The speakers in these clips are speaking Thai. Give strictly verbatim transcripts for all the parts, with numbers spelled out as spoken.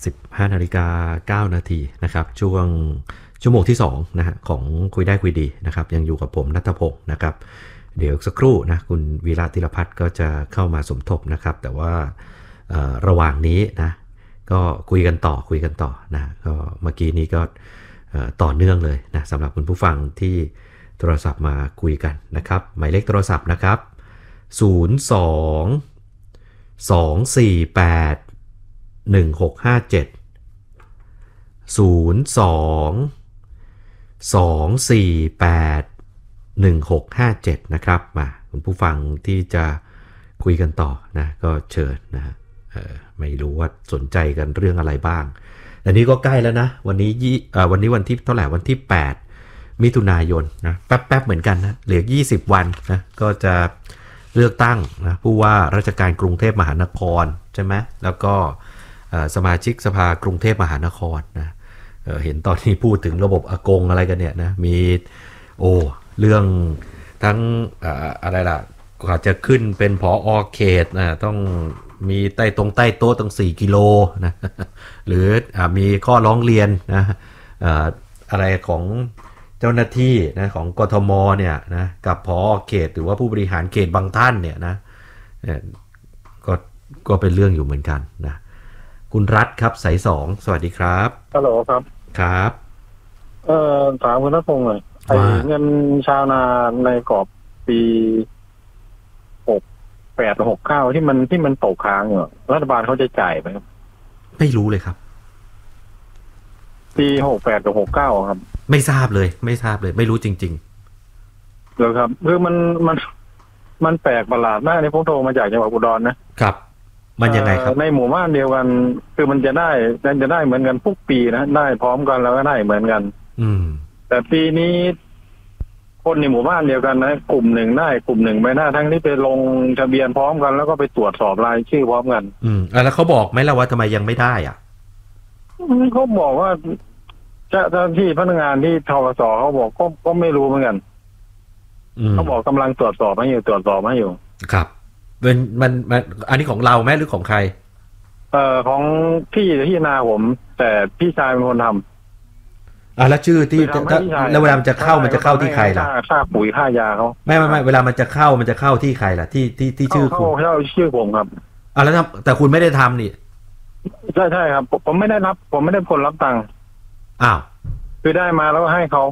สิบห้านาฬิกาเก้านาทีนะครับช่วงชั่วโมงที่สองนะฮะของคุยได้คุยดีนะครับยังอยู่กับผมณัฐพงศ์นะครับเดี๋ยวสักครู่นะคุณวีระธีรพัฒน์ก็จะเข้ามาสมทบนะครับแต่ว่าระหว่างนี้นะก็คุยกันต่อคุยกันต่อนะก็เมื่อกี้นี้ก็ต่อเนื่องเลยนะสำหรับคุณผู้ฟังที่โทรศัพท์มาคุยกันนะครับหมายเลขโทรศัพท์นะครับศูนย์ สอง สอง สี่ แปด หนึ่ง หก ห้า เจ็ด ศูนย์ สอง สอง สี่ แปด หนึ่ง หก ห้า เจ็ดนะครับมาคุณผู้ฟังที่จะคุยกันต่อนะก็เชิญนะฮะไม่รู้ว่าสนใจกันเรื่องอะไรบ้างแต่นี้ก็ใกล้แล้วนะวันนี้ยี่วันนี้วันที่เท่าไหร่วันที่แปดมิถุนายนนะแป๊บๆเหมือนกันนะเหลือยี่สิบวันนะก็จะเลือกตั้งนะผู้ว่าราชการกรุงเทพมหานครใช่ไหมแล้วก็สมาชิกสภากรุงเทพมหานครนะ เ, เห็นตอนนี้พูดถึงระบบอากงอะไรกันเนี่ยนะมีโอ้เรื่องทั้ง อ, อะไรล่ะกว่าจะขึ้นเป็นผอ.เขตนะต้องมีใต้ตรงใต้โต๊ะตั้งสี่กิโลนะหรืออมีข้อร้องเรียนนะ อ, อะไรของเจ้าหน้าที่นะของกทมเนี่ยนะกับผอ.เขตหรือว่าผู้บริหารเขตบางท่านเนี่ยนะก็ก็เป็นเรื่องอยู่เหมือนกันนะคุณรัฐครับสายสองสวัสดีครับฮัลโหลครับครับเอ่อถามคุณณัฐพงศ์หน่อยไอ้เงินชาวนาในกรอบปีหกแปดหกเก้าที่มันที่มันตกค้างอยู่รัฐบาลเขาจะจ่ายไหมครับไม่รู้เลยครับปีหกแปดกับหกเก้าครับไม่ทราบเลยไม่ทราบเลยไม่รู้จริงๆเลยครับคือมันมันมันแปลกประหลาดมากในพวกโทรมาจากจังหวัดอุดรนะครับมันยังไงครับในหมู่บ้านเดียวกันคือมันจะได้จะได้เหมือนกันทุกปีนะได้พร้อมกันแล้วก็ได้เหมือนกันอืมแต่ปีนี้คนในหมู่บ้านเดียวกันนะกลุ่มหนึ่งได้กลุ่มหนึ่งไม่ได้ทั้งที่ไปลงทะเบียนพร้อมกันแล้วก็ไปตรวจสอบรายชื่อพร้อมกันอืมแล้วเขาบอกไหมล่ะว่าทำไมยังไม่ได้อ่ะเขาบอกว่าเจ้าหน้าที่พนักงานที่ทกสเขาบอกก็ก็ไม่รู้เหมือนกันเขาบอกกำลังตรวจสอบมาอยู่ตรวจสอบมาอยู่ครับเป็นมันมันอันนี้ของเราไหมหรือของใครเอ่อของพี่ที่นาผมแต่พี่ชายเป็นคนทำอ่าแล้วชื่อที่แล้วเวลามันจะเข้ามันจะเข้าที่ใครล่ะค่าปุ๋ยค่ายาเขาไม่ไม่ไม่เวลามันจะเข้ามันจะเข้าที่ใครล่ะที่ที่ที่ชื่อคุณเข้าชื่อผมครับอ่าแล้วแต่คุณไม่ได้ทำนี่ใช่ใช่ครับผมไม่ได้รับผมไม่ได้ผลรับตังค์อ้าวคือได้มาแล้วให้เขา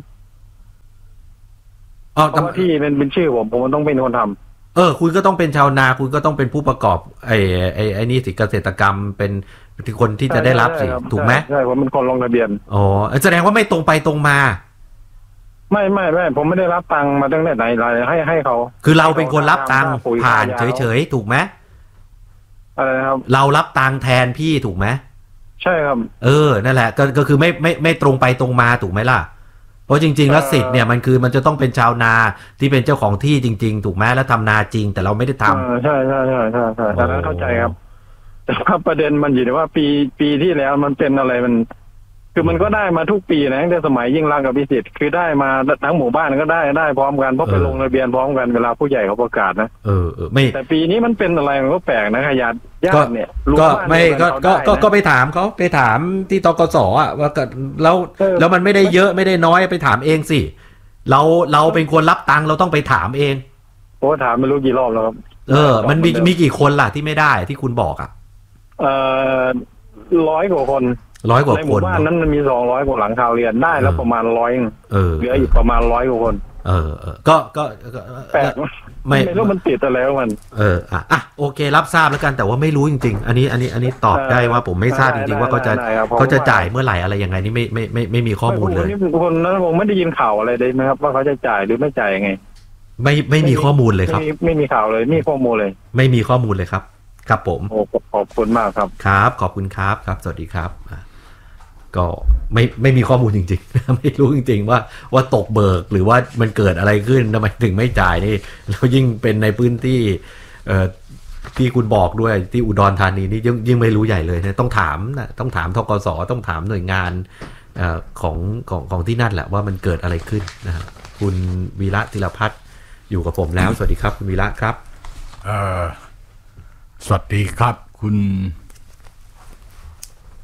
อ๋อเพราะว่าที่เป็นเป็นชื่อผมผมมันต้องเป็นคนทำเออคุณก็ต้องเป็นชาวนาคุณก็ต้องเป็นผู้ประกอบไอ้ไอ้ไอ้นี่สิเกษตรกรรมเป็นคนที่จะได้รับสิถูกไหมใช่ผมเป็นคนลงทะเบียนอ๋อแสดงว่าไม่ตรงไปตรงมาไม่ไม่ไม่ผมไม่ได้รับตังค์มาตั้งแต่ไหนเลยให้ให้เขาคือเราเป็นคนรับตังค์ผ่านเฉยๆถูกไหมอะไรนะครับเรารับตังค์แทนพี่ถูกไหมใช่ครับเออนั่นแหละก็ก็คือไม่ไม่ไม่ตรงไปตรงมาถูกไหมล่ะเพราะจริงๆแล้วสิทธิ์เนี่ยมันคือมันจะต้องเป็นชาวนาที่เป็นเจ้าของที่จริงๆถูกไหมแล้วทำนาจริงแต่เราไม่ได้ทำใช่ใช่ใช่ใช่ใช่แต่นั้นเข้าใจครับแต่ว่าประเด็นมันอยู่ที่ว่าปีปีที่แล้วมันเป็นอะไรมันคือมันก็ได้มาทุกปีนะตั้งแต่สมัยยิ่งรักกับพิสิทธิ์คือได้มาทั้งหมู่บ้านก็ได้ได้พร้อมกันเพราะไปลงทะเบียนพร้อมกันเวลาผู้ใหญ่เขาประกาศนะเออเออไม่แต่ปีนี้มันเป็นอะไรมันก็แปลกนะขยันญาติเนี่ยก็ไม่ก็ก็ก็ก็ไปถามเขาไปถามที่ตกสอ่ะว่าแล้วแล้วมันไม่ได้เยอะไม่ได้น้อยไปถามเองสิเราเราเป็นคนรับตังค์เราต้องไปถามเองโอ้ถามไม่รู้กี่รอบแล้วครับเออมันมีมีกี่คนล่ะที่ไม่ได้ที่คุณบอกอ่ะเอ่อร้อยกว่าคนร้อยกว่าคนในหมู่บ้านนั้นมันมีสองร้อยกว่าหลังคาเรือนได้แล้วประมาณร้อยเออเหลืออีกประมาณร้อยกว่าคนเออเออก็ก็แปลกไม่ไม่รู้มันติดอะไรแล้วมันเอออ่ะอ่ะโอเครับทราบแล้วกันแต่ว่าไม่รู้จริงๆอันนี้อันนี้อันนี้ตอบได้ว่าผมไม่ทราบจริงๆว่าเขาจะเขาจะจ่ายเมื่อไหร่อะไรยังไงนี่ไม่ไม่ไม่ไม่มีข้อมูลเลยคนนั้นผมไม่ได้ยินข่าวอะไรเลยนะครับว่าเขาจะจ่ายหรือไม่จ่ายยังไงไม่ไม่มีข้อมูลเลยครับไม่มีข่าวเลยมีข้อมูลเลยไม่มีข้อมูลเลยครับครับผมโอ้ขอบคุณมากครับครับขอบคุณครับครับสวัสดีครับก็ไม่ไม่มีข้อมูลจริงๆไม่รู้จริงๆว่าว่าตกเบิกหรือว่ามันเกิดอะไรขึ้นทำไมถึงไม่จ่ายนี่แล้วยิ่งเป็นในพื้นที่เอ่อที่คุณบอกด้วยที่อุดรธานีนี่ยิ่งยิ่งไม่รู้ใหญ่เลยนะต้องถามนะต้องถามธกสต้องถามหน่วยงานเอ่อของของของที่นั่นแหละว่ามันเกิดอะไรขึ้นนะครับคุณวีระธีรพัฒน์อยู่กับผมแล้วสวัสดีครับคุณวีระครับเอ่อสวัสดีครับคุณ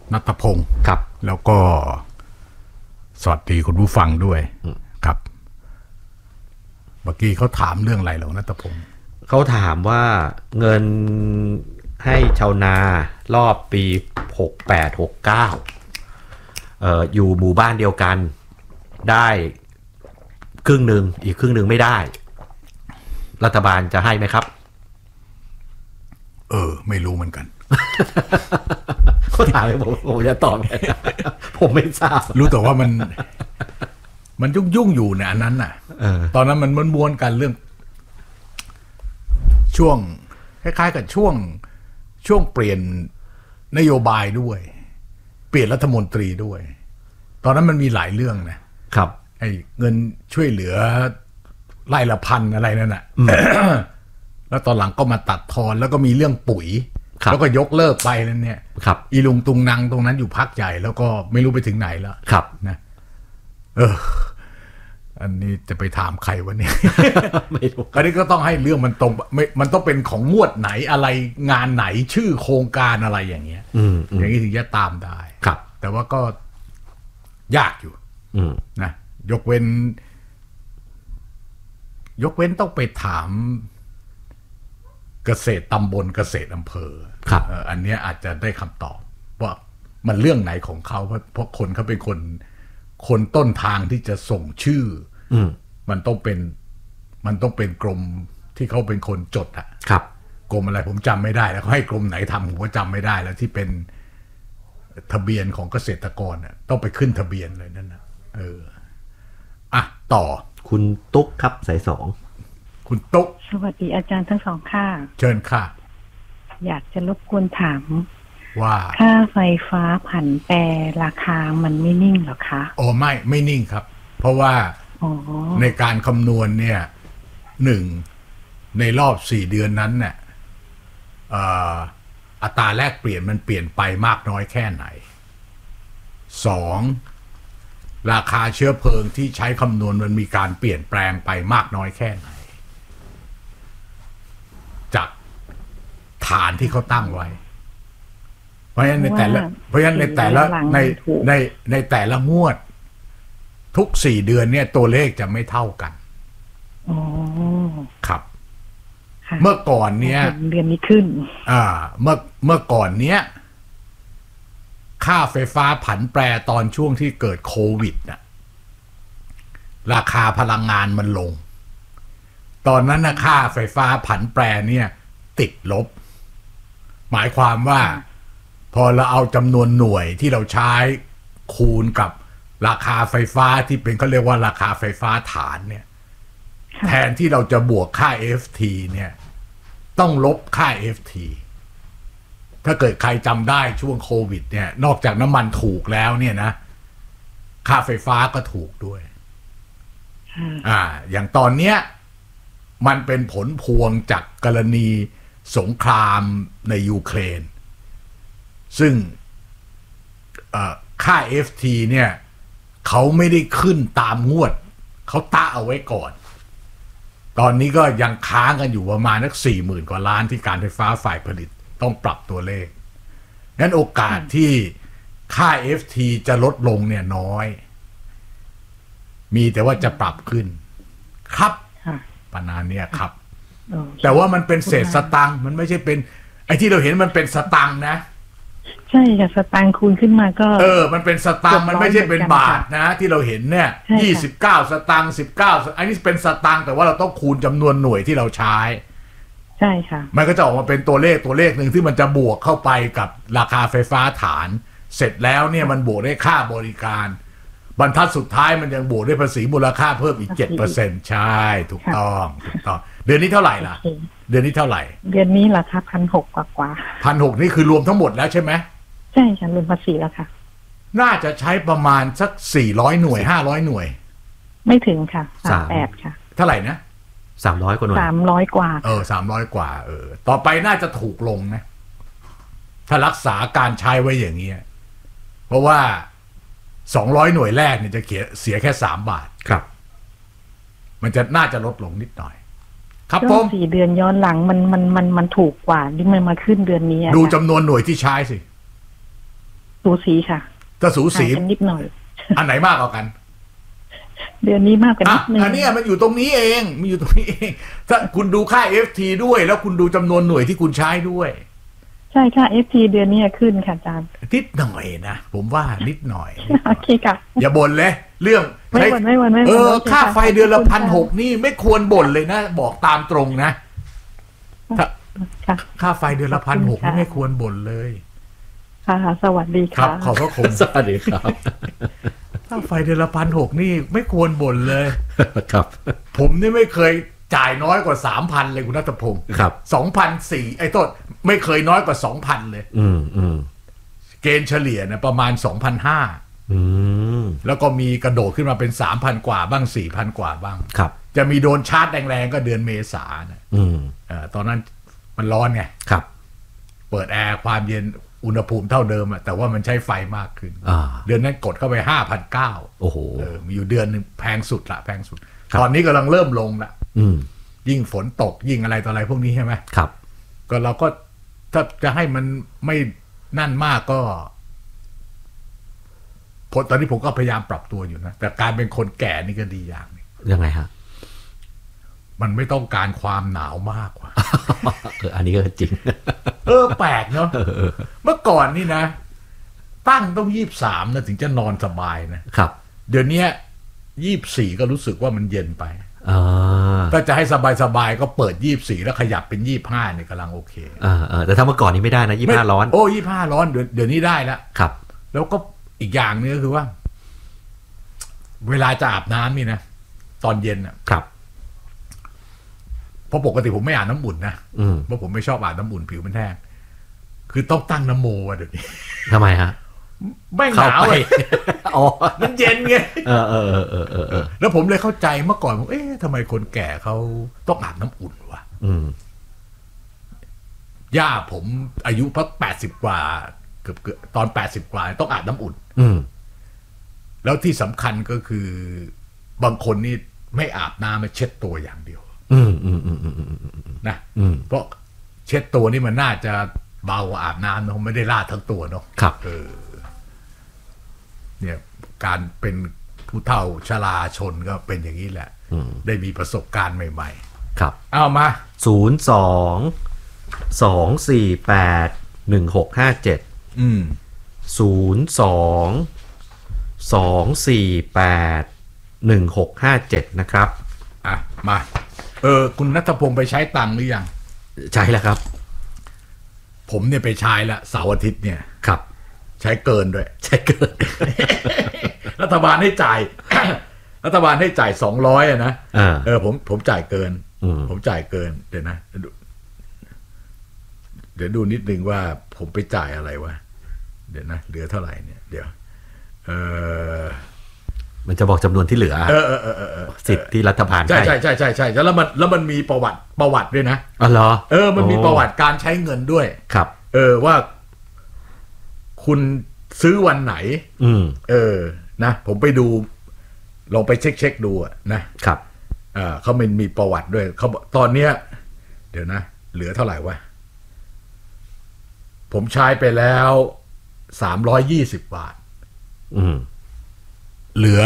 ณัฐพงศ์ครับแล้วก็สวัสดีคุณผู้ฟังด้วยครับเมื่อกี้เขาถามเรื่องอะไรเหรอณัฐพงศ์เขาถามว่าเงินให้ชาวนารอบปีหกแปด หกเก้าเอ่ออยู่หมู่บ้านเดียวกันได้ครึ่งหนึ่งอีกครึ่งหนึ่งไม่ได้รัฐบาลจะให้ไหมครับเออไม่รู้เหมือนกันเขาถามให้ผมผมจะตอบไงผมไม่ทราบรู้แต่ว่ามันมันยุ่งยุ่งอยู่ในอันนั้นน่ะตอนนั้นมันม้วนๆกันเรื่องช่วงคล้ายๆกับช่วงช่วงเปลี่ยนนโยบายด้วยเปลี่ยนรัฐมนตรีด้วยตอนนั้นมันมีหลายเรื่องนะครับไอ้เงินช่วยเหลือไร่ละพันอะไรนั่นน่ะแล้วตอนหลังก็มาตัดทอนแล้วก็มีเรื่องปุ๋ยแล้วก็ยกเลิกไปนั่นเนี่ยอีลุงตุงนังตรงนั้นอยู่พักใหญ่แล้วก็ไม่รู้ไปถึงไหนแล้วครับนะเอออันนี้จะไปถามใครวะเนี่ยไม่รู้อันนี้ก็ต้องให้เรื่องมันตรงไม่มันต้องเป็นของงวดไหนอะไรงานไหนชื่อโครงการอะไรอย่างเงี้ยอย่างนี้ถึงจะตามได้ครับแต่ว่าก็ยากอยู่นะยกเว้นยกเว้นต้องไปถามเกษตรตำบลเกษตรอำเภอครับอันนี้อาจจะได้คำตอบว่ามันเรื่องไหนของเขาเพราะเพราะคนเขาเป็นคนคนต้นทางที่จะส่งชื่อมันต้องเป็นมันต้องเป็นกรมที่เขาเป็นคนจดอะครับกรมอะไรผมจำไม่ได้แล้วเขาให้กรมไหนทำผมก็จำไม่ได้แล้วที่เป็นทะเบียนของเกษตรกรอะต้องไปขึ้นทะเบียนเลยนั่นนะเอออ่ะต่อคุณตุ๊กครับสายสองคุณตุ๊กสวัสดีอาจารย์ทั้งสองค่ะเชิญค่ะอยากจะรบกวนถามว่าค่าไฟฟ้าผันแปรราคามันไม่นิ่งหรอคะโอ้ไม่ไม่นิ่งครับเพราะว่าในการคำนวณเนี่ยหนึ่งในรอบสี่เดือนนั้นเนี่ยอัตราแลกเปลี่ยนมันเปลี่ยนไปมากน้อยแค่ไหนสองราคาเชื้อเพลิงที่ใช้คำนวณมันมีการเปลี่ยนแปลงไปมากน้อยแค่ไหนจากฐานที่เขาตั้งไว้เพราะฉะนั้นในแต่ละเพราะฉะนั้นในแต่ละในในในแต่ละงวดทุกสี่เดือนเนี่ยตัวเลขจะไม่เท่ากันอ๋อครับเมื่อก่อนเนี้ยเดือนนี้ขึ้นอ่าเมื่อเมื่อก่อนเนี้ยค่าไฟฟ้าผันแปรตอนช่วงที่เกิดโควิดน่ะราคาพลังงานมันลงตอนนั้นนะค่าไฟฟ้าผันแปรเนี่ยติดลบหมายความว่าพอเราเอาจำนวนหน่วยที่เราใช้คูณกับราคาไฟฟ้าที่เป็นเขาเรียกว่าราคาไฟฟ้าฐานเนี่ยแทนที่เราจะบวกค่า เอฟ ที เนี่ยต้องลบค่า เอฟ ที ถ้าเกิดใครจำได้ช่วงโควิดเนี่ยนอกจากน้ำมันถูกแล้วเนี่ยนะค่าไฟฟ้าก็ถูกด้วยอ่าอย่างตอนเนี้ยมันเป็นผลพวงจากกรณีสงครามในยูเครนซึ่งค่า เอฟ ที เนี่ยเขาไม่ได้ขึ้นตามงวดเขาตะเอาไว้ก่อนตอนนี้ก็ยังค้างกันอยู่ประมาณนักสี่หมื่นกว่าล้านที่การไฟฟ้าฝ่ายผลิตต้องปรับตัวเลขงั้นโอกาสที่ค่า เอฟ ที จะลดลงเนี่ยน้อยมีแต่ว่าจะปรับขึ้นครับประมาณนี้ครับแต่ว่ามันเป็นเศษสตังค์มันไม่ใช่เป็นไอ้ที่เราเห็นมันเป็นสตังค์นะใช่ค่ะสตังค์คูณขึ้นมาก็เออมันเป็นสตังค์มันไม่ใช่เป็นบาทนะที่เราเห็นเนี่ยยี่สิบเก้าสตังค์สิบเก้าอันนี้เป็นสตังค์แต่ว่าเราต้องคูณจำนวนหน่วยที่เราใช้ใช่ค่ะมันก็จะออกมาเป็นตัวเลขตัวเลขหนึ่งที่มันจะบวกเข้าไปกับราคาไฟฟ้าฐานเสร็จแล้วเนี่ยมันบวกได้ค่าบริการบรรทัดสุดท้ายมันยังบวกด้วยภาษีมูลค่าเพิ่มอีก เจ็ดเปอร์เซ็นต์ ใช่ถูกต้องถูกต้องเดือนนี้เท่าไหร่ล่ะเดือนนี้เท่าไหร่เดือนนี้ราคาพันหกกว่ากว่าพันหกนี่คือรวมทั้งหมดแล้วใช่ไหมใช่ค่ะรวมภาษีแล้วค่ะน่าจะใช้ประมาณสักสี่ร้อยหน่วยห้าร้อยหน่วยไม่ถึงค่ะสามแปดค่ะเท่าไหร่นะสามร้อยกว่าหน่วยสามร้อยกว่าเออสามร้อยกว่าเออต่อไปน่าจะถูกลงนะถ้ารักษาการใช้ไว้อย่างเงี้ยเพราะว่าสองร้อยหน่วยแรกเนี่ยจะเสียแค่สามบาทครับมันจะน่าจะลดลงนิดหน่อยครับผมสี่เดือนย้อนหลังมันมันมันมันถูกกว่าที่มันมาขึ้นเดือนนี้ดูจำนวนหน่วยที่ใช้สิสูสีค่ะจะสูสีห่างกันนิดหน่อยอันไหนมากกว่ากันเดือนนี้มากกว่าอ่ะนิดนึงอันเนี้ยมันอยู่ตรงนี้เองมันอยู่ตรงนี้เองถ้าคุณดูค่า เอฟ ที ด้วยแล้วคุณดูจำนวนหน่วยที่คุณใช้ด้วยใช่ค่ะ เอฟ ที เดือนนี้ขึ้นค่ะอาจารย์นิดหน่อยนะผมว่านิดหน่อยโอเคค่ะอย่าบ่นเลยเรื่องไม่บ่นไม่บ่นไม่บ่นเออโอเคค่ะค่าไฟเดือนละขอบคุณพันหกค่ะนี่ไม่ควรบ่นเลยนะ บอกตามตรงนะถ้าค่ะค่าไฟเดือนละขพัอบนคุหณกค่ะนี่ไม่ควรบ่นเลยค่ะ สวัสดีครัค่ะบขอบพระคุณสวัสดีครับค่าไฟเดือนละพันหกนี่ไม่ควรบ่นเลยครับผมนี่ไม่เคยจ่ายน้อยกว่าสามพันเลยคุณนัทพงศ์ครับสองพันสี่ไอ้ต้นไม่เคยน้อยกว่าสองพันเลยอืมอืมเกณฑ์เฉลี่ยนะประมาณสองพันห้าอืมแล้วก็มีกระโดดขึ้นมาเป็นสามพันกว่าบ้างสี่พันกว่าบ้างครับจะมีโดนชาร์จแรงๆก็เดือนเมษานะอืมเออตอนนั้นมันร้อนไงครับเปิดแอร์ความเย็นอุณหภูมิเท่าเดิมอะแต่ว่ามันใช้ไฟมากขึ้นอ่าเดือนนั้นกดเข้าไปห้าพันเก้าโอ้โหเออมีอยู่เดือนหนึ่งแพงสุดละแพงสุดครับตอนนี้กำลังเริ่มลงละอืมยิ่งฝนตกยิ่งอะไรต่ออะไรพวกนี้ใช่ไหมครับก็เราก็ถ้าจะให้มันไม่นั่นมากก็พอตอนนี้ผมก็พยายามปรับตัวอยู่นะแต่การเป็นคนแก่นี่ก็ดีอย่างหนึงยังไงฮะมันไม่ต้องการความหนาวมากกว่าเอออันนี้ก็จริงเออแปลกเนาะเมื่อก่อนนี่นะ ตั้งต้องยี่สามนะถึงจะนอนสบายนะครับ เดี๋ยวนี้ยี่สี่ก็รู้สึกว่ามันเย็นไปอ่าถ้าจะให้สบายๆก็เปิดยี่สี่แล้วขยับเป็นยี่ห้าเนี่ยกำลังโอเคอ่าอ่าแต่ถ้าเมื่อก่อนนี้ไม่ได้นะยี่ห้าร้อนโอ้ยี่ห้าร้อนเดี๋ยวเดี๋ยวนี้ได้แล้วครับแล้วก็อีกอย่างนึงก็คือว่า เวลาจะอาบน้ำนี่นะตอนเย็นอ่ะครับเพราะปกติผมไม่อาบน้ำอุ่นนะอืมเพราะผมไม่ชอบอาบน้ำอุ่นผิวมันแห้งคือต้องตั้งน้ำโมอ่ะเดี๋ยวนี้ทำไมฮะไม่หเข้านาวไปเลยอ๋อมันเย็นไงเออเออเออเออเออเออแล้วผมเลยเข้าใจเมื่อก่อนผมเอ๊ะทำไมคนแก่เขาต้องอาบน้ำอุ่นวะอืมย่าผมอายุพักแปดสิบกว่าเกือบเกือบตอนแปดสิบกว่าต้องอาบน้ำอุ่นอืมแล้วที่สำคัญก็คือบางคนนี่ไม่อาบน้ำมาเช็ดตัวอย่างเดียวอืมอืมอืมอืมอืมอืมนะอืมเพราะเช็ดตัวนี่มันน่าจะเบากว่าอาบน้ำเนอะไม่ได้ลาดทั้งตัวเนาะครับเออเนี่ยการเป็นผู้เฒ่าชราชนก็เป็นอย่างนี้แหละอืมได้มีประสบการณ์ใหม่ครับๆ เอามาศูนย์สองสองสี่แปดหนึ่งหกห้าเจ็ดอืมศูนย์สองสองสี่แปดหนึ่งหกห้าเจ็ดนะครับอ่ะ มา เออ คุณนัทพงศ์ไปใช้ตังค์หรือยังใช่แล้วครับผมเนี่ยไปใช้ละเสาร์อาทิตย์เนี่ยครับใช้เกินด้วยใช่เกินรัฐบาลให้จ่าย รัฐบาลให้จ่ายสองร้อยอะนะอ่าเออผมผมจ่ายเกินอืมผมจ่ายเกิน เดี๋ยวนะเดี๋ยวดูเดี๋ยวดูนิดนึงว่าผมไปจ่ายอะไรวะ เดี๋ยวนะ เหลือเท่าไหร่เนี่ย เดี๋ยว เออมันจะบอกจำนวนที่เหลือเออเออเออเออเออสิทธิ์ที่รัฐบาลใช่ให้ใช่ใช่ใช่ใช่แล้วมันแล้วมันมีประวัติประวัติด้วยนะอ๋อเหรอเออ มันมีประวัติการใช้เงินด้วยครับเออว่า คุณซื้อวันไหนอืมเออ นะ ผมไปดู ลองไปเช็คเช็คดูอะนะครับ อ่าเขามันมีประวัติด้วยเขาบอกตอนเนี้ย เดี๋ยวนะ เหลือเท่าไหร่วะ ผมใช้ไปแล้วสามร้อยยี่สิบบาทอืมเหลือ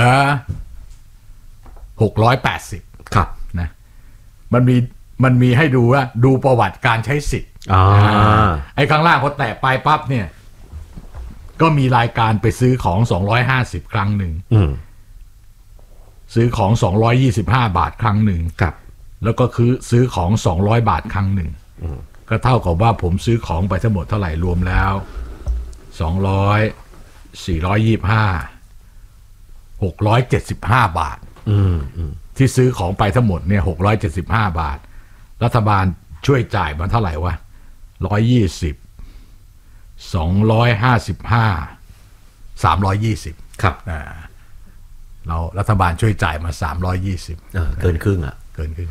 หกร้อยแปดสิบครับนะ มันมีมันมีให้ดูว่า ดูประวัติการใช้สิทธิ์อ่าไอ้ข้างล่างพอแตะไปปั๊บเนี่ย ก็มีรายการไปซื้อของสองร้อยห้าสิบครั้งหนึ่งอืมซื้อของสองร้อยยี่สิบห้าบาทครั้งหนึ่งครับแล้วก็คือซื้อของสองร้อยบาทครั้งหนึ่งอืมก็เท่ากับว่าผมซื้อของไปทั้งหมดเท่าไหร่รวมแล้วสองร้อย สี่ร้อยยี่สิบห้า หกร้อยเจ็ดสิบห้าบาทอืมอืมที่ซื้อของไปทั้งหมดเนี่ยหกร้อยเจ็ดสิบห้าบาท รัฐบาลช่วยจ่ายมาเท่าไหร่วะร้อยยี่สิบสองร้อยห้าสิบห้าสามร้อยยี่สิบครับอ่าเรารัฐบาลช่วยจ่ายมาสามร้อยยี่สิบเออเกินครึ่งอ่ะเกินขึ้น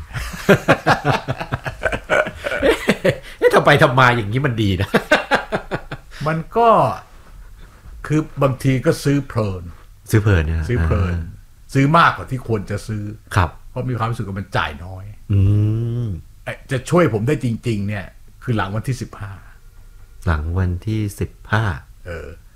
เอ๊ะทำไปทำมาอย่างนี้มันดีนะมันก็คือบางทีก็ซื้อเพลินซื้อเพลินเนี่ยซื้อเพลิน ซื้อมากกว่าที่ควรจะซื้อครับเพราะมีความรู้สึกว่ามันจ่ายน้อยอืมเอ้ยจะช่วยผมได้จริง ๆ เนี่ย คือหลังวันที่สิบห้าหลังวันที่สิบห้าเออ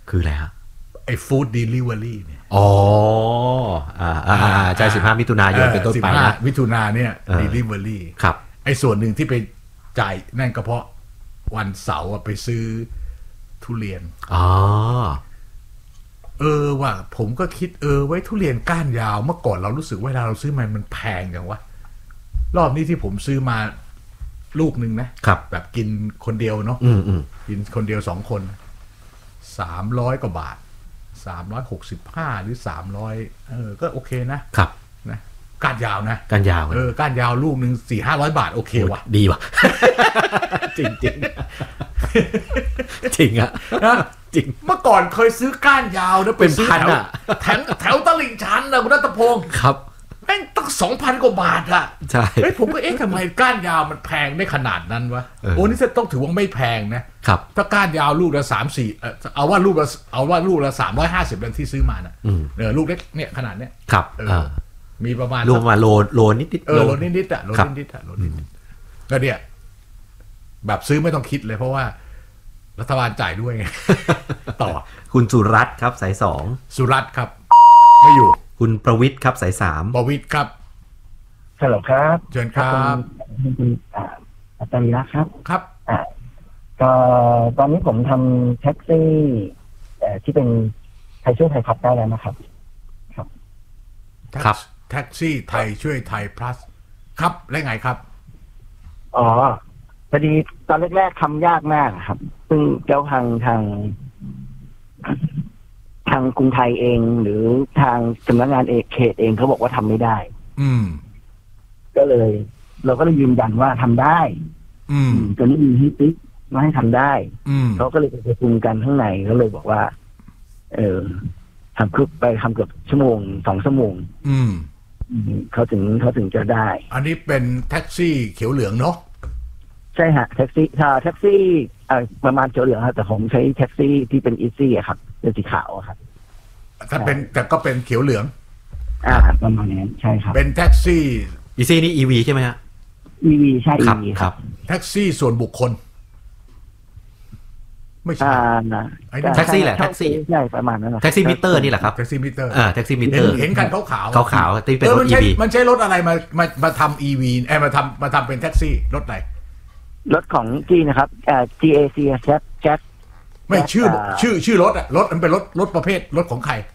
คืออะไรฮะไอ้ฟู้ดเดลิเวอรี่เนี่ยอ๋ออ่าอ่าใช่สิบห้ามิถุนายนเป็นต้นไปนะมิถุนาเนี่ยเดลิเวอรี่ครับไอ้ส่วนหนึ่งที่ไปจ่ายนั่นก็เพราะวันเสาร์ไปซื้อทุเรียนอ๋อเออว่าผมก็คิดเออไว้ทุเรียนก้านยาวเมื่อก่อนเรารู้สึกเวลาเราซื้อมันมันแพงอย่างวะรอบนี้ที่ผมซื้อมาลูกหนึ่งนะครับแบบกินคนเดียวเนาะกินคนเดียวสองคนสามร้อยกว่าบาทสามร้อยหกสิบห้าหรือสามร้อยเออก็โอเคนะครับนะก้านยาวนะก้านยาวเออก้านยาวลูกหนึ่งสี่ห้าร้อยบาทโอเคว่ะดีว่ะจริงจริงจริงอะจริงเมื่อก่อนเคยซื้อก้านยาวนะเป็นพันอะแถวแถวตลิ่งชันนะคุณรัตพงศ์ครับแม่งตั้งสองพันกว่าบาทอะใช่เฮ้ยผมก็เอ๊ะทำไมก้านยาวมันแพงได้ขนาดนั้นวะโอ้นี่จะต้องถือว่าไม่แพงนะครับถ้าก้านยาวลูกละสามสี่เอาว่าลูกละเอาว่าลูกละสามร้อยห้าสิบเดือนที่ซื้อมาน่ะเออลูกเล็กเนี่ยขนาดเนี้ยครับมีประมาณรวมมาโลโลนิดนิดเออโลนิดนิดอะโลนิดนิดอะโลนิดนิดก็เนี่ยแบบซื้อไม่ต้องคิดเลยเพราะว่ารัฐบาลจ่ายด้วยไงต่อคุณสุรัตน์ครับสายสองสุรัตน์ครับไม่อยู่คุณประวิทย์ครับสายสามประวิทย์ครับฮัลโหลครับเชิญครับคุณอาจารย์รักครับครับอ่าก็ตอนนี้ผมทำแท็กซี่ที่เป็นไทยช่วยไทยพับได้แล้วนะครับครับครับแท็กซี่ไทยช่วยไทยพลัสครับแล้วไงครับอ๋อพอดีตอนแรกๆทำยากมากครับซึ่งเจ้าทางทางทางกรุงไทยเองหรือทางสำนักงานเอกเขตเองเขาบอกว่าทำไม่ได้อืมก็เลยเราก็เลยยืนยันว่าทำได้อืมจนนี้มีฮิติ๊กมาให้ทำได้อืมเขาก็เลยไปประชุมกันข้างในเขาเลยบอกว่าเออทำคือไปทำเกือบชั่วโมงสองชั่วโมงอืมเขาถึงเขาถึงจะได้อันนี้เป็นแท็กซี่เขียวเหลืองเนาะใช่ฮะแท็กซี่ถ้าแท็กซี่อ่าประมาณเขียวเหลืองครับแต่ผมใช้แท็กซี่ที่เป็นอีซี่อะครับเป็นสีขาวครับถ้าเป็นแต่ก็เป็นเขียวเหลืองอ่าประมาณนั้นใช่ครับเป็นแท็กซี่อีซี่นี่ อี วี ใช่ไหมฮะอี วี ใช่ อี วีครับแท็กซี่ส่วนบุคคลไม่ใช่แท็กซี่แหละแท็กซี่ใช่ประมาณนั้นแท็กซี่มิเตอร์นี่แหละครับแท็กซี่มิเตอร์อ่าแท็กซี่มิเตอร์เห็นกันขาวขาวขาวขาวที่เป็นรถ อี วีมันใช้รถอะไรมามามาทำ อี วี เอ้มาทำมาทำเป็นแท็กซี่รถไหนรถของจีนะครับอ่า จี เอ ซี แจ็คแจ็คไม่ชื่อชื่อชื่อรถอะรถมันเป็นรถรถประเภทรถของใคร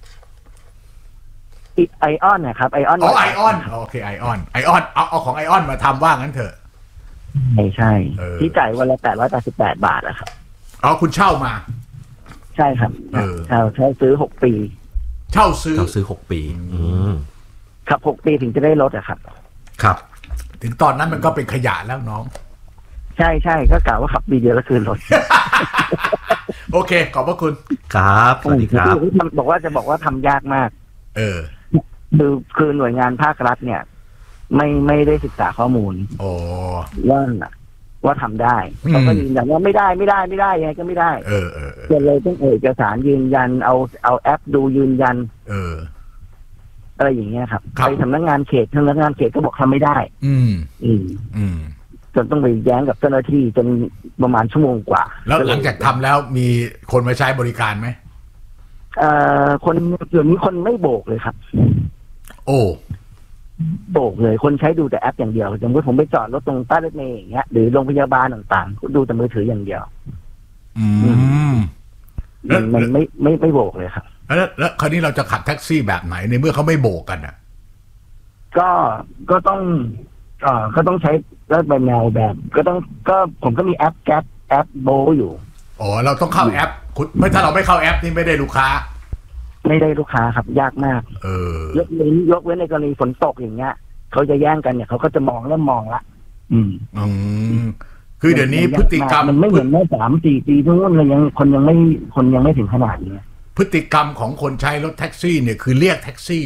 ไอออนนะครับไอออนอ๋อไอออนโอเคไอออนไอออนเอาเอาของไอออนมาทำว่างั้นเถอะไม่ใช่ที่จ่ายวันละแปดร้อยแปดสิบแปดบาทอะครับอ๋อคุณเช่ามาใช่ครับเช่าเช่าซื้อหกปีเช่าซื้อเช่าซื้อหกปีอืมครับหกปีถึงจะได้รถอะครับครับถึงตอนนั้นมันก็เป็นขยะแล้วน้องใช่ใช่ก็กล่าวว่าขับปีเดียวแล้วคืนรถโอเคขอบพระคุณครับสวัสดีครับบอกว่าจะบอกว่าทำยากมากเออคือคือหน่วยงานภาครัฐเนี่ยไม่ไม่ได้ศึกษาข้อมูลโอ้ว่าว่าทำได้เขาก็ยืนยันว่าไม่ได้ไม่ได้ไม่ได้ยังไงก็ไม่ได้เออเออก็เลยต้องเอกสารยืนยันเอาเอาแอปดูยืนยันเอออะไรอย่างเงี้ยครับไปสำนักงานเขตสำนักงานเขตก็บอกทำไม่ได้อืมอืมอืมจนต้องไปแย้งกับเจ้าหน้าที่จนประมาณชั่วโมงกว่าแล้วหลังจากทำแล้วมีคนมาใช้บริการไหมเอ่อคนเดี๋ยวนี้คนไม่โบกเลยครับโอ้โบกเลยคนใช้ดูแต่แอปอย่างเดียวอย่างเมื่อผมไปจอดรถตรงป้ายรถเมล์อย่างเงี้ยหรือโรงพยาบาลต่างๆดูแต่มือถืออย่างเดียวอืมมันไม่ไม่ไม่โบกเลยครับแล้วแล้วคราวนี้เราจะขับแท็กซี่แบบไหนในเมื่อเขาไม่โบกกันอ่ะก็ก็ต้องเอ่อก็ต้องใช้แล้วแบบแนวแบบก็ต้องก็ผมก็มีแอปแก๊ปแอปโบอยู่อ๋อเราต้องเข้าแอปคุณไม่ถ้าเราไม่เข้าแอปนี่ไม่ได้ลูกค้าไม่ได้ลูกค้าครับยากมากเออยกเว้นยกเว้นในกรณีฝนตกอย่างเงี้ยเขาจะแย่งกันเนี่ยเขาก็จะมองเริ่มมองละอืมอืมคือเดี๋ยวนี้พฤติกรรมมันไม่เหมือนเมื่อสามสี่ปีทุกคนเลยยังคนยังไม่คนยังไม่ถึงขนาดนี้พฤติกรรมของคนใช้รถแท็กซี่เนี่ยคือเรียกแท็กซี่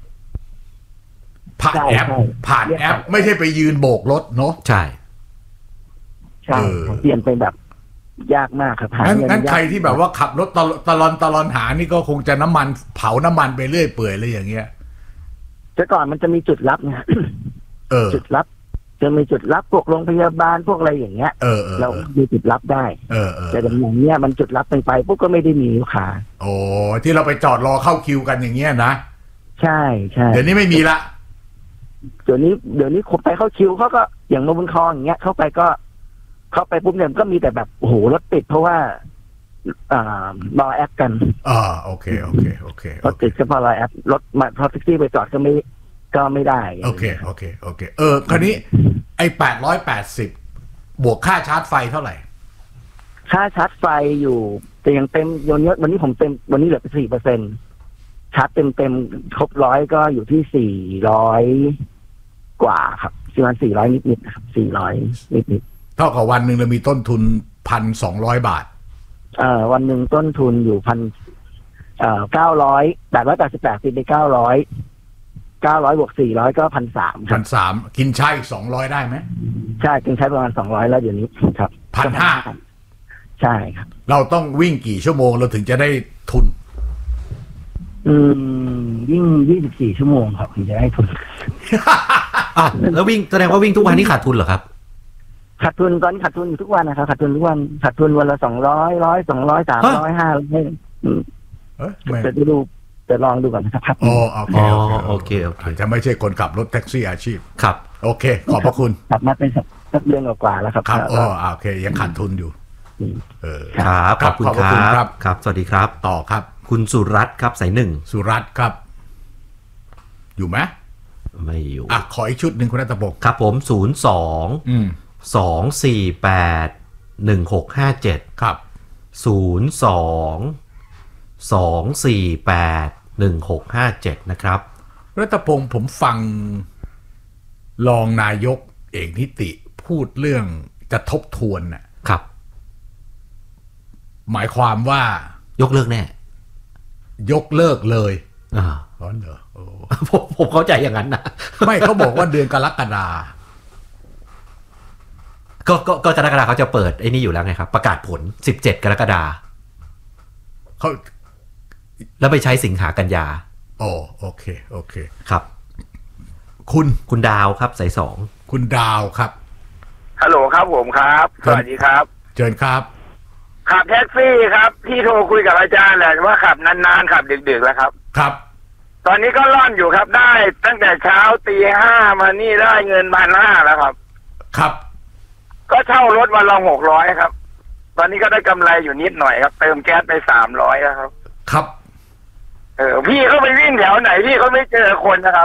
ผ่านแอปผ่านแอปไม่ใช่ไปยืนโบกรถเนาะใช่ใช่เปลี่ยนไปแบบยากมากครับงั้นงั้นใครที่แบบว่าขับรถตลตลอนตลอนหานี่ก็คงจะน้ำมันเผาน้ำมันไปเรื่อยเปื่อยเลยอย่างเงี้ยแต่ก่อนมันจะมีจุดรับไงเออจุดรับจะมีจุดรับพวกโรงพยาบาลพวกอะไรอย่างเงี้ยเออเออเรามีจุดรับได้เออเออแต่อย่างเงี้ยมันจุดรับไปไปปุ๊บก็ไม่ได้มีลูกค้าโอ้ที่เราไปจอดรอเข้าคิวกันอย่างเงี้ยนะใช่ใช่เดี๋ยวนี้ไม่มีละเดี๋ยวนี้เดี๋ยวนี้คนไปเข้าคิวเขาก็อย่างโนบุญคลองอย่างเงี้ยเข้าไปก็เข้าไปปุ๊บเนี่ยก็มีแต่แบบโอ้โหรถติดเพราะว่าอ่ารอแอปกันอ่าโอเคโอเคโอเครถติดก็เพราะรอแอปรถมาพอแท็กซี่ไปจอดก็ไม่ก็ไม่ได้โอเคโอเคโอเคเออคราวนี้ไอ้แปดร้อยแปดสิบบวกค่าชาร์จไฟเท่าไหร่ค่าชาร์จไฟอยู่แต่ยังเต็มวันนี้วันนี้ผมเต็มวันนี้เหลือสี่เปอร์เซ็นต์ชาร์จเต็มเต็มครบร้อยก็อยู่ที่สี่ร้อยกว่าครับประมาณสี่ร้อยนิดนิดครับสี่ร้อยนิดนิดเท่ากับวันหนึ่งเรามีต้นทุนพันสองร้อยบาทเอ่อวันหนึ่งต้นทุนอยู่พันเอ่อเก้าร้อยแปดร้อยแปดสิบแปดติดไปเก้าร้อยเก้าร้อยบวกสี่ร้อยก็พันสามพันสามกินใช้สองร้อยได้ไหมใช่กินใช้ประมาณสองร้อยแล้วเดี๋ยวนี้ครับพันห้าใช่ครับเราต้องวิ่งกี่ชั่วโมงเราถึงจะได้ทุนอืมวิ่งยี่สิบสี่ชั่วโมงครับถึงจะได้ทุนอ้าวแล้ววิ่งแสดงว่าวิ่งทุกวันนี้ขาดทุนเหรอครับขาดทุนตอนนี้ขาดทุนอยู่ทุกวันนะครับขาดทุนทุกวันขาดทุนวันละสองร้อยร้อยสองร้อยสามร้อยห้าร้อยจะดูจะลองดูก่อนนะครับอ๋อโอเคโอเคโอเคจะไม่ใช่คนขับรถแท็กซี่อาชีพครับโอเคขอบพระคุณขับมาเป็นสักเดือนกว่าแล้วครับครับอ๋อโอเคยังขาดทุนอยู่เออครับขอบคุณครับครับสวัสดีครับต่อครับคุณสุรัตน์ครับสายหนึ่งสุรัตน์ครับอยู่ไหมไม่อยู่อ่ะขออีกชุดหนึ่งคุณณัฐพงศ์ครับผมศูนย์สองสองสี่แปดหนึ่งหกห้าเจ็ดครับศูนย์สองสองสี่แปดหนึ่งหกห้าเจ็ดนะครับณัฐพงศ์ผมฟังรองนายกเอกนิติพูดเรื่องจะทบทวนน่ะครับหมายความว่ายกเลิกแน่ยกเลิกเลยอ่าร้อนเหรอโอ้ผมผมเข้าใจอย่างนั้นนะไม่เขาบอกว่าเดือนกรกฎาก็ก็ก็กรกฎาเขาจะเปิดไอ้นี่อยู่แล้วไงครับประกาศผลสิบเจ็ดกรกฎาเขาแล้วไปใช้สิงหากันยาโอ้โอเคโอเคครับคุณคุณดาวครับสายสองคุณดาวครับฮัลโหลครับผมครับสวัสดีครับเชิญครับขับแท็กซี่ครับที่โทรคุยกับอาจารย์แหละว่าขับนานๆขับดึกๆแล้วครับครับตอนนี้ก็ร่อนอยู่ครับได้ตั้งแต่เช้าตีห้ามานี่ได้เงินพันห้าแล้วครับครับก็เช่ารถวันละหกร้อยครับตอนนี้ก็ได้กำไรอยู่นิดหน่อยครับเติมแก๊สไปสามร้อยแล้วครับครับเออพี่เขาไปวิ่งแถวไหนพี่เขาไม่เจอคนนะครับ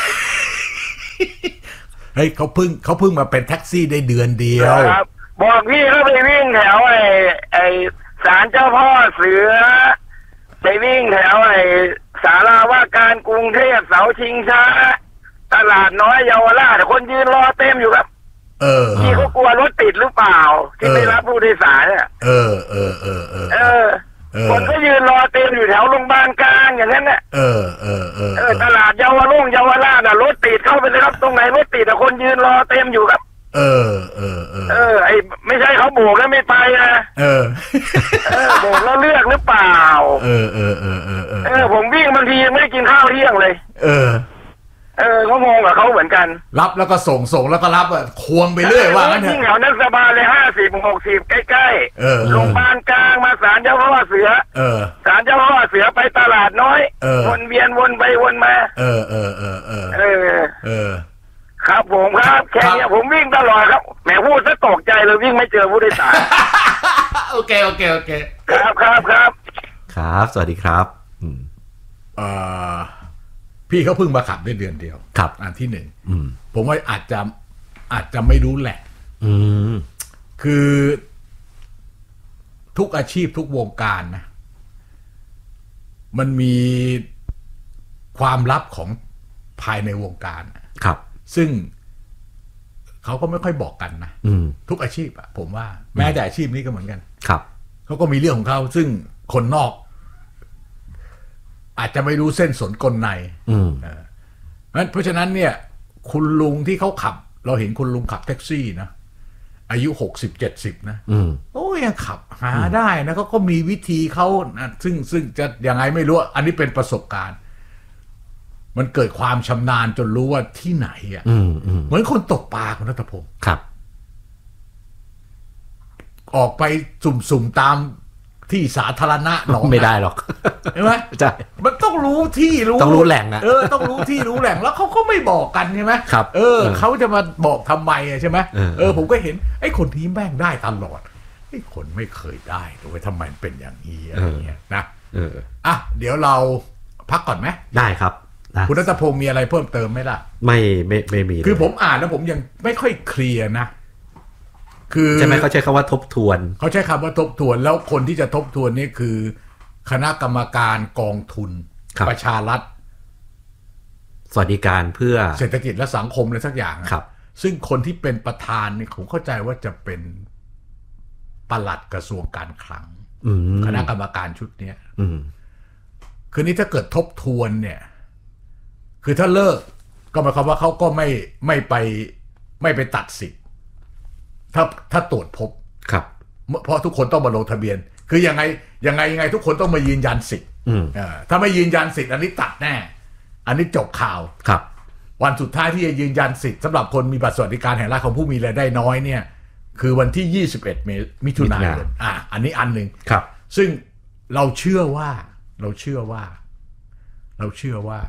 เฮ้ยเขาเพิ่งเขาเพิ่งมาเป็นแท็กซี่ได้เดือนเดียวครับบอกพี่เขาไปวิ่งแถวไอ้ไอ้ศาลเจ้าพ่อเสือไปวิ่งแถวไอ้ศาลาว่าการกรุงเทพเสาชิงช้าตลาดน้อยเยาวราชคนยืนรอเต็มอยู่ครับเออพี่เขากลัวรถติดหรือเปล่าที่ไม่รับผู้โดยสารเนี่ยเออเออเออเออเออคนก็ยืนรอเต็มอยู่แถวโรงพยาบาลกลางอย่างนั้นเนี่ยเออเออเออเออตลาดเยาวรุ่งเยาวราชน่ะรถติดเข้าไปเลยครับตรงไหนรถติดแต่คนยืนรอเต็มอยู่ครับเออเออเออเออไอไม่ใช่เขาโบกแล้วไม่ไปนะเออเออโบกแล้วเลือกหรือเปล่าเออเออเออเออเออผมวิ่งบางทีไม่ได้กินข้าวเที่ยงเลยเออเออเขางงกับเขาเหมือนกันรับแล้วก็ส่งส่งแล้วก็รับอ่ะควงไปเรื่อยว่างั้นเถอะวิ่งแถวนั้นสบายเลยห้าสิบหกสิบใกล้ๆโรงพยาบาลกลางมาศาลเจ้าพ่อเสือศาลเจ้าพ่อเสือไปตลาดน้อยวนเวียนวนไปวนมาเออเออเออเออเออเออครับผมครับแค่นี้ผมวิ่งตลอดครับแหมพูดซะตกใจเลยวิ่งไม่เจอผู้โดยสารโอเคโอเคโอเคครับครับครับครับสวัสดีครับอืมเอ่อพี่เขาเพิ่งมาขับได้เดือนเดียวครับอันที่หนึ่งผมว่าอาจจะอาจจะไม่รู้แหละอืมคือทุกอาชีพทุกวงการนะมันมีความลับของภายในวงการครับซึ่งเขาก็ไม่ค่อยบอกกันนะทุกอาชีพอะผมว่าแม้แต่อาชีพนี้ก็เหมือนกันครับเขาก็มีเรื่องของเขาซึ่งคนนอกอาจจะไม่รู้เส้นสนกลในเพราะฉะนั้นเนี่ยคุณลุงที่เขาขับเราเห็นคุณลุงขับแท็กซี่นะอายุหกสิบเจ็ดสิบนะโอ้ยังขับหาได้นะเขาก็มีวิธีเขานะซึ่งซึ่งจะยังไงไม่รู้อันนี้เป็นประสบการณ์มันเกิดความชำนาญจนรู้ว่าที่ไหนอ่ะอืมอืมเหมือนคนตกปลาคุณรัตพงศ์ครับออกไปสุ่มๆตามที่สาธารณะหนองไม่ได้หรอกใช่ไหมใช่มันต้องรู้ที่รู้ต้องรู้แหล่งอะเออต้องรู้ที่รู้แหล่งแล้วเขาก็ไม่บอกกันใช่ไหมครับเออเออเขาจะมาบอกทำไมอะใช่ไหมเออเออผมก็เห็นไอ้คนนี้แม่งได้ตลอดไอ้คนไม่เคยได้เลยทำไมเป็นอย่างนี้อะไรเงี้ยนะเอออ่ะเดี๋ยวเราพักก่อนไหมได้ครับนะคุณรัตพงศ์มีอะไรเพิ่มเติมไหมล่ะไม่ไม่ไม่มีคือผมอ่านแล้วผมยังไม่ค่อยเคลียร์นะคือใช่ไหมเขาใช้คำว่าทบทวนเขาใช้คำว่าทบทวนแล้วคนที่จะทบทวนนี่คือ คณะกรรมการกองทุนครับประชารัฐสวัสดิการเพื่อเศรษฐกิจและสังคมอะไรสักอย่างอะครับซึ่งคนที่เป็นประธานเนี่ยผมเข้าใจว่าจะเป็นปลัดกระทรวงการคลังอืมคณะกรรมการชุดเนี้ยอืมคือนี้ถ้าเกิดทบทวนเนี่ย คือถ้าเลิกก็หมายความว่าเขาก็ไม่ไม่ไปไม่ไปตัดสิทธิ์ถ้าถ้าตรวจพบครับเพราะทุกคนต้องมาลงทะเบียน คือยังไงยังไงยังไงทุกคนต้องมายืนยันสิทธิ์อืมเออถ้าไม่ยืนยันสิทธิ์อันนี้ตัดแน่ อันนี้จบข่าวครับวันสุดท้ายที่จะยืนยันสิทธิ์สำหรับคนมีบัตรสวัสดิการแห่งรัฐของผู้มีรายได้น้อยเนี่ยคือวันที่ยี่สิบเอ็ดเมษมิถุนายนอ่ะอันนี้อันหนึ่งครับซึ่งเราเชื่อว่าเราเชื่อว่า เราเชื่อว่า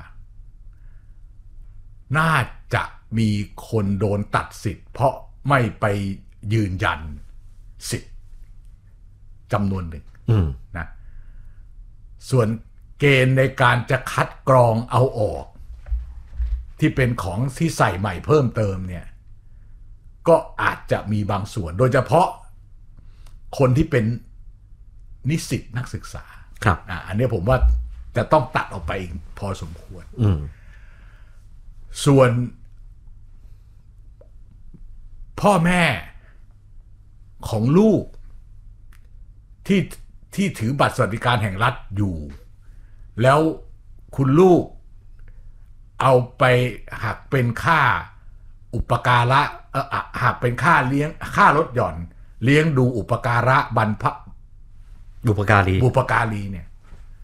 น่าจะมีคนโดนตัดสิทธิ์เพราะไม่ไปยืนยันสิทธิ์จำนวนหนึ่งอืมนะส่วนเกณฑ์ในการจะคัดกรองเอาออก ที่เป็นของที่ใส่ใหม่เพิ่มเติมเนี่ยก็อาจจะมีบางส่วน โดยเฉพาะคนที่เป็นนิสิตนักศึกษาครับอ่ะอันนี้ผมว่าจะต้องตัดออกไปอีกพอสมควรอืมส่วนพ่อแม่ของลูกที่ที่ถือบัตรสวัสดิการแห่งรัฐอยู่ แล้วคุณลูกเอาไปหักเป็นค่าอุปการะเอออะหักเป็นค่าเลี้ยงค่าลดหย่อน เลี้ยงดูอุปการะบรรพบุปการีบุปการีเนี่ย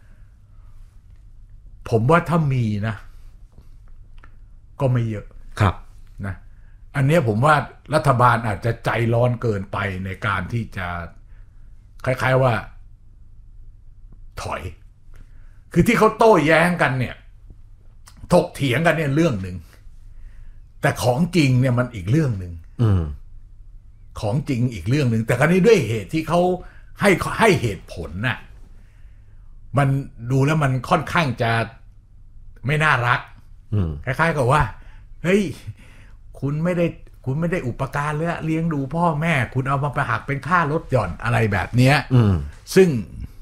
ผมว่าถ้ามีนะ ก็ไม่เยอะครับนะอันเนี้ยผมว่ารัฐบาลอาจจะใจร้อนเกินไปในการที่จะคล้ายๆว่าถอย คือที่เขาโต้แย้งกันเนี่ยถกเถียงกันเนี่ยเรื่องหนึ่งแต่ของจริงเนี่ยมันอีกเรื่องหนึ่งอืมของจริงอีกเรื่องหนึ่งแต่คราวนี้ด้วยเหตุที่เขาให้ให้เหตุผลน่ะมันดูแล้วมันค่อนข้างจะไม่น่ารักอืมคล้ายๆกับว่าเฮ้ยคุณไม่ได้คุณไม่ได้อุปการะเลี้ยงดูพ่อแม่ คุณเอามาไปหักเป็นค่าลดหย่อนอะไรแบบเนี้ยอืมซึ่ง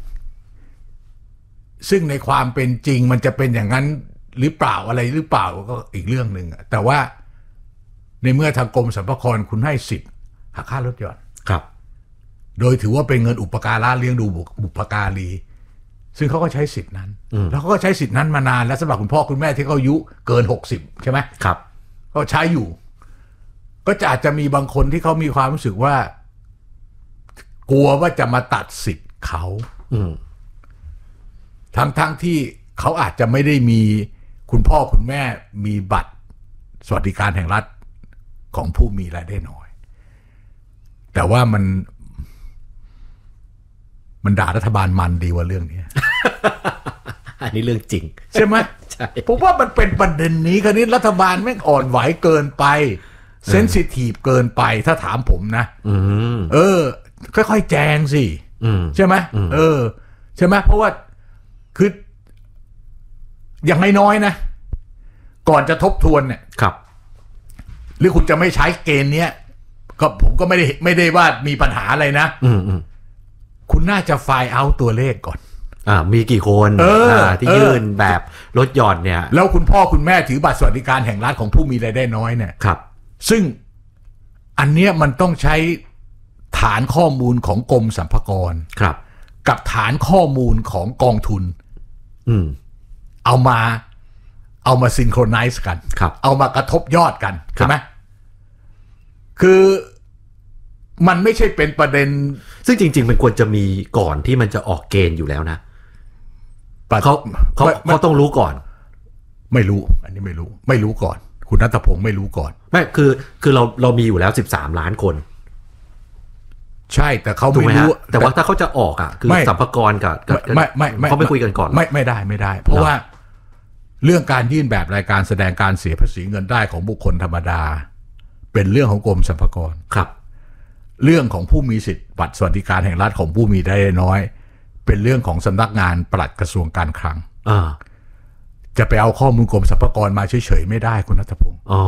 ซึ่งในความเป็นจริงมันจะเป็นอย่างนั้นหรือเปล่าอะไรหรือเปล่าก็อีกเรื่องหนึ่งอะแต่ว่าในเมื่อทางกรมสรรพากรคุณให้สิทธิ์หักค่าลดหย่อนครับโดยถือว่าเป็นเงินอุปการะเลี้ยงดูบุพการีซึ่งเขาก็ใช้สิทธินั้นอืมแล้วเขาก็ใช้สิทธินั้นมานานแล้วสำหรับคุณพ่อคุณแม่ที่เขาอายุเกินหกสิบใช่ไหมครับก็ใช้อยู่ ก็จะอาจจะมีบางคนที่เขามีความรู้สึกว่า กลัวว่าจะมาตัดสิทธิ์เขาอืมทั้งทั้งที่เขาอาจจะไม่ได้มีคุณพ่อคุณแม่มีบัตรสวัสดิการแห่งรัฐของผู้มีรายได้น้อย แต่ว่ามัน มันด่ารัฐบาลมันดีกว่าเรื่องนี้อันนี้เรื่องจริงใช่ไหมใช่ผมว่ามันเป็นประเด็นนี้คราวนี้รัฐบาลแม่งอ่อนไหวเกินไปเซนซิทีฟเกินไปถ้าถามผมนะอืมเออ ค่อยๆแจงสิอืมใช่ไหมอืมเออ ใช่ไหมเพราะว่าคืออย่างน้อยๆนะ ก่อนจะทบทวนเนี่ยครับหรือคุณจะไม่ใช้เกณฑ์เนี้ยก็ผมก็ไม่ได้ไม่ได้ว่ามีปัญหาอะไรนะอืมอืมคุณน่าจะไฟล์เอาตัวเลขก่อนอ่า มีกี่คนเอออ่าที่เออยื่นแบบลดหย่อนเนี่ยแล้วคุณพ่อคุณแม่ถือบัตรสวัสดิการแห่งรัฐของผู้มีรายได้น้อยเนี่ยครับซึ่งอันเนี้ยมันต้องใช้ฐานข้อมูลของกรมสรรพากรครับกับฐานข้อมูลของกองทุนอืมเอามาเอามาซินโครไนซ์กันครับเอามากระทบยอดกันครับใช่ไหมคือมันไม่ใช่เป็นประเด็นซึ่งจริงๆมันควรจะมีก่อนที่มันจะออกเกณฑ์อยู่แล้วนะเขาเขาไม่ไม่เขาต้องรู้ก่อนไม่รู้อันนี้ไม่รู้ไม่รู้ก่อนคุณณัฐพงศ์ไม่รู้ก่อนไม่คือคือเราเรามีอยู่แล้วสิบสามล้านคนใช่แต่เขาไม่รู้แต่ว่าถ้าเขาจะออกอ่ะคือสรรพากรกับไม่ไม่ไม่เขาไม่คุยกันก่อนไม่ไม่ได้ไม่ได้เพราะว่าเรื่องการยื่นแบบรายการแสดงการเสียภาษีเงินได้ของบุคคลธรรมดาเป็นเรื่องของกรมสรรพากรครับเรื่องของผู้มีสิทธิ์บัตรสวัสดิการแห่งรัฐของผู้มีรายได้น้อยเป็นเรื่องของสำนักงานปลัดกระทรวงการคลังอ่าจะไปเอาข้อมูลกรมสรรพากรมาเฉยๆไม่ได้คุณณัฐพงศ์อ๋อ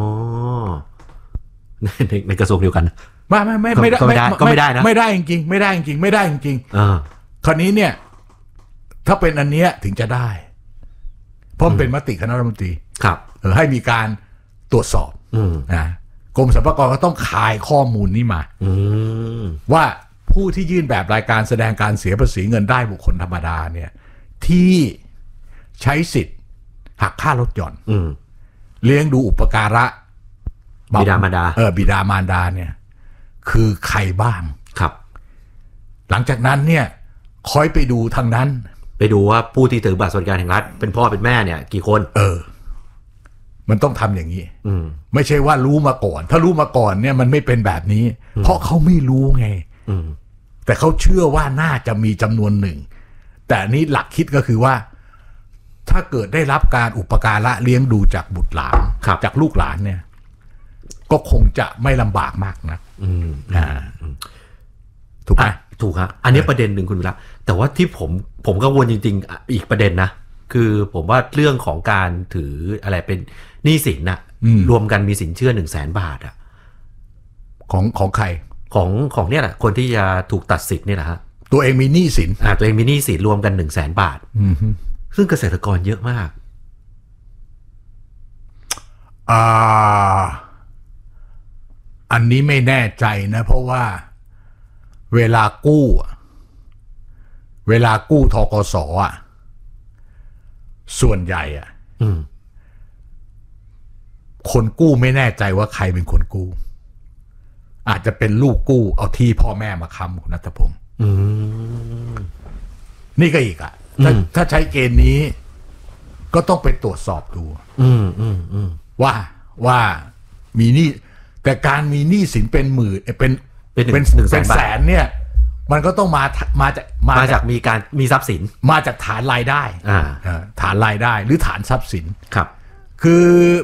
ในในกระทรวงเดียวกันไม่ไม่ไม่ไม่ได้ก็ไม่ได้นะไม่ได้จริงๆไม่ได้จริงๆไม่ได้จริงๆอ่าคราวนี้เนี่ยถ้าเป็นอันเนี้ยถึงจะได้เพราะมันเป็นมติคณะรัฐมนตรีครับเออให้มีการตรวจสอบนะกรมสรรพากรก็ต้องคายข้อมูลนี้มาว่าผู้ที่ยื่นแบบรายการแสดงการเสียภาษีเงินได้บุคคลธรรมดาเนี่ยที่ใช้สิทธิ์หักค่าลดหย่อนเลี้ยงดูอุปการะบิดามารดาเออบิดามารดาเนี่ยคือใครบ้างครับหลังจากนั้นเนี่ยคอยไปดูทางนั้นไปดูว่าผู้ที่ถือบัตรสวัสดิการแห่งรัฐเป็นพ่อเป็นแม่เนี่ยกี่คนเออมันต้องทำอย่างนี้ไม่ใช่ว่ารู้มาก่อนถ้ารู้มาก่อนเนี่ยมันไม่เป็นแบบนี้เพราะเขาไม่รู้ไงแต่เขาเชื่อว่าน่าจะมีจำนวนหนึ่งแต่นี้หลักคิดก็คือว่าถ้าเกิดได้รับการอุปการะเลี้ยงดูจากบุตรหลานจากลูกหลานเนี่ยก็คงจะไม่ลำบากมากนะอ่าถูกไหมถูกครับอันนี้ประเด็นหนึ่งคุณวิระแต่ว่าที่ผมผมกังวลจริงๆอีกประเด็นนะคือผมว่าเรื่องของการถืออะไรเป็นหนี้สินน่ะรวมกันมีสินเชื่อหนึ่งแสนบาทอ่ะของของใครของของเนี่ยแหละคนที่จะถูกตัดสิทธิ์นี่แหละฮะตัวเองมีหนี้สินอ่าตัวเองมีหนี้สินรวมกันหนึ่งแสนบาทซึ่งเกษตรกรเยอะมากอ่าอันนี้ไม่แน่ใจนะเพราะว่าเวลากู้เวลากู้ธกสอ่ะส่วนใหญ่อ่ะคนกู้ไม่แน่ใจว่าใครเป็นคนกู้อาจจะเป็นลูกกู้เอาที่พ่อแม่มาค้ำคุณณัฐพงศ์นี่ก็อีกอ่ะถ้าถ้าใช้เกณฑ์นี้ก็ต้องไปตรวจสอบดูว่าว่ามีหนี้แต่การมีหนี้สินเป็นหมื่นเป็นเป็นเป็นแสนเนี่ยมันก็ต้องมามาจากมาจากมีการมีทรัพย์สินมาจากฐานรายได้ฐานรายได้หรือฐานทรัพย์สินครับคือ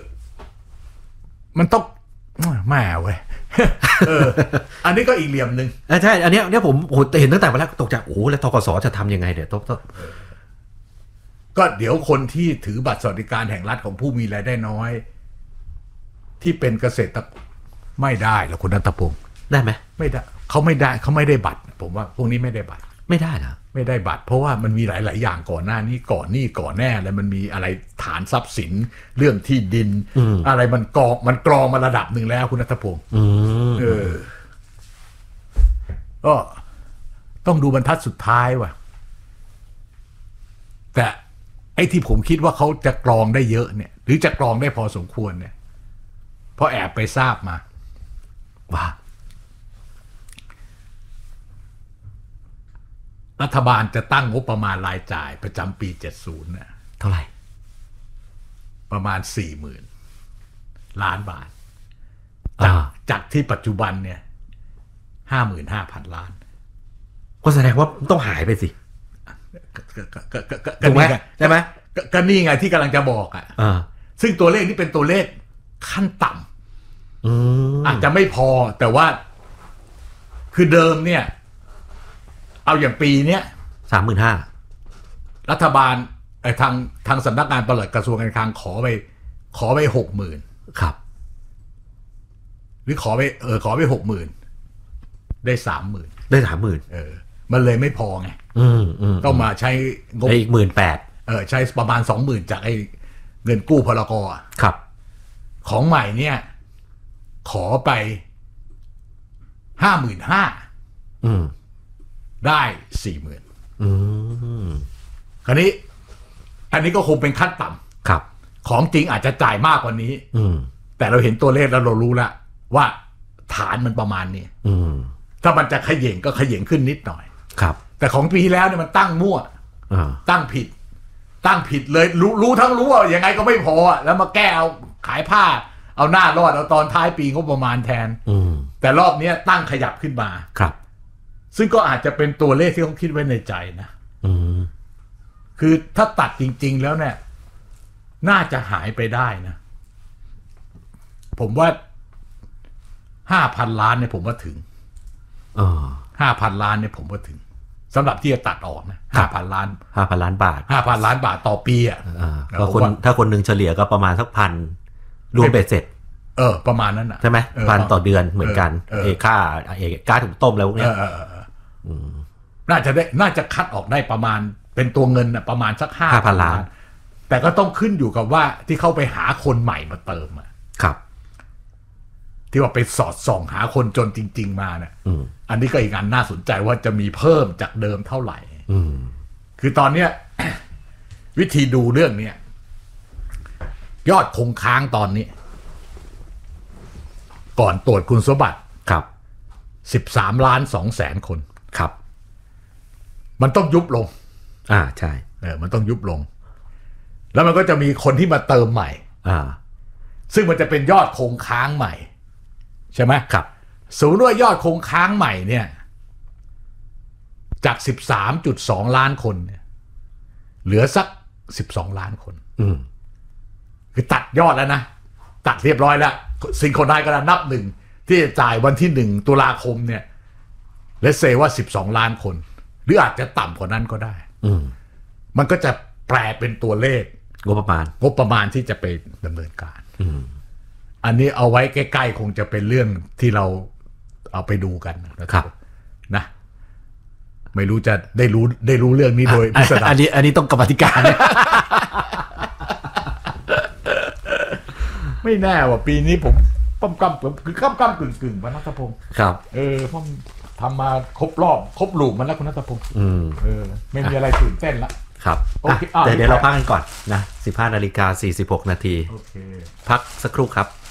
มันต้องแม่เว้ยเอออันนี้ก็อีกเหลี่ยมนึงใช่อันนี้เนี่ยผมโอ้เห็นตั้งแต่วันแรกตกใจโอ้แล้วธกสจะทำยังไงเดี๋ยวต้องก็เดี๋ยวคนที่ถือบัตรสวัสดิการแห่งรัฐของผู้มีรายได้น้อยที่เป็นเกษตรไม่ได้หรอกคุณณัฐพงศ์ได้ไหมไม่ได้เขาไม่ได้เขาไม่ได้บัตรผมว่าพวกนี้ไม่ได้บัตรไม่ได้นะไม่ได้บัตรเพราะว่ามันมีหลายๆอย่างก่อนหน้านี้ก่อนนี่ก่อนแน่แล้วมันมีอะไรฐานทรัพย์สินเรื่องที่ดินอะไรมันกองมันกรองมาระดับหนึ่งแล้วคุณณัฐพงศ์เออก็ต้องดูบรรทัดสุดท้ายว่ะแต่ไอ้ที่ผมคิดว่าเขาจะกรองได้เยอะเนี่ยหรือจะกรองได้พอสมควรเนี่ยเพราะแอบไปทราบมาว่ารัฐบาลจะตั้งงบประมาณรายจ่ายประจำปีเจ็ดสิบเนี่ยเท่าไหร่ประมาณ สี่หมื่น ล้านบาทจากจากที่ปัจจุบันเนี่ย ห้าหมื่นห้าพัน ล้านก็แสดงว่าต้องหายไปสิถูกไหมใช่ไหมก็นี่ไงที่กำลังจะบอกอ่ะซึ่งตัวเลขนี้เป็นตัวเลขขั้นต่ำอาจจะไม่พอแต่ว่าคือเดิมเนี่ยเอาอย่างปีเนี้ยสามหมื่นห้ารัฐบาลไอ้ทางทางสำนักงานปลัดกระทรวงการคลังขอไปขอไปหกหมื่นครับหรือขอไปเออขอไปหกหมื่นได้สามหมื่นได้สามหมื่นเออมันเลยไม่พอไงต้องมาใช้งบอีกหมื่นแปดเออใช้ประมาณสองหมื่นจากไอ้เงินกู้พลกรครับของใหม่เนี่ยขอไปห้าหมื่นห้าได้สี่หมื่นคราวนี้อันนี้ก็คงเป็นขั้นต่ำครับของจริงอาจจะจ่ายมากกว่านี้แต่เราเห็นตัวเลขแล้วเรารู้แล้วว่าฐานมันประมาณนี้ถ้ามันจะขย่งก็ขย่งขึ้นนิดหน่อยครับแต่ของปีแล้วเนี่ยมันตั้งมั่วตั้งผิดตั้งผิดเลยรู้รู้ทั้งรู้ว่ายังไงก็ไม่พอแล้วมาแก้เอาขายผ้าเอาหน้ารอดเอาตอนท้ายปีงบประมาณแทนแต่รอบนี้ตั้งขยับขึ้นมาครับซึ่งก็อาจจะเป็นตัวเลขที่เขาคิดไว้ในใจนะคือถ้าตัดจริงๆแล้วเนี่ยน่าจะหายไปได้นะผมว่าห้าพันล้านเนี่ยผมว่าถึงห้าพันล้านเนี่ยผมว่าถึงสำหรับที่จะตัดออกนะห้าพันล้านห้าพันล้านบาทห้าพันล้านบาทต่อปีอ่ะก็คนถ้าคนหนึ่งเฉลี่ยก็ประมาณสักพันรวมเบ็ดเสร็จเออประมาณนั้นอ่ะใช่ไหมพันต่อเดือนเหมือนกันเอค่าเอค่าถุงต้มแล้วเนี่ยน่าจะได้น่าจะคัดออกได้ประมาณเป็นตัวเงินอ่ะประมาณสักห้าพันล้านแต่ก็ต้องขึ้นอยู่กับว่าที่เข้าไปหาคนใหม่มาเติมอ่ะครับที่ว่าไปสอดส่องหาคนจนจริงๆมาเนี่ยอันนี้ก็อีกอันน่าสนใจว่าจะมีเพิ่มจากเดิมเท่าไหร่คือตอนเนี้ย วิธีดูเรื่องเนี้ยยอดคงค้างตอนนี้ก่อนตรวจคุณสมบัติครับสิบสามล้านสองแสนคนครับมันต้องยุบลงอ่าใช่เออมันต้องยุบลงแล้วมันก็จะมีคนที่มาเติมใหม่อ่าซึ่งมันจะเป็นยอดคงค้างใหม่ใช่ไหมครับสูงด้วยยอดคงค้างใหม่เนี่ยจาก สิบสามจุดสอง ล้านคนเนี่ยเหลือสักสิบสองล้านคนอืมคือตัดยอดแล้วนะตัดเรียบร้อยแล้วสิ่งคนได้ก็นับหนึ่งที่จะจ่ายวันที่หนึ่งตุลาคมเนี่ยเลทเซว่าสิบสองล้านคนหรืออาจจะต่ำกว่านั้นก็ได้อืมมันก็จะแปลเป็นตัวเลขงบประมาณงบประมาณที่จะไปดำเนินการอืมอันนี้เอาไว้ใกล้ๆคงจะเป็นเรื่องที่เราเอาไปดูกันนะครับนะไม่รู้จะได้รู้ได้รู้เรื่องนี้โดยพิสดารอันนี้อันนี้ต้องกรรมธิการไม่แน่ว่าปีนี้ผมป้อมกำคือก้ำก้ำกึ่งกึ่งคุณณัฐพงศ์ครับเออผมทำมาครบรอบครบลูกมันแล้วคุณณัฐพงศ์อืมเออไม่มีอะไรตื่นเต้นละครับโอเคเดี๋ยวเราพักกันก่อนนะสิบห้านาฬิกาสี่สิบหกนาทีโอเคพักสักครู่ครับ